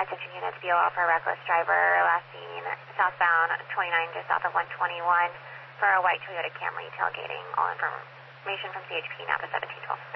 attention units, BOL for a reckless driver, last seen southbound 29 just south of 121 for a white Toyota Camry tailgating. All information from CHP, Napa 1712.